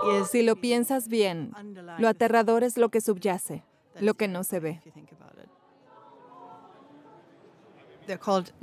Si lo piensas bien, lo aterrador es lo que subyace, lo que no se ve.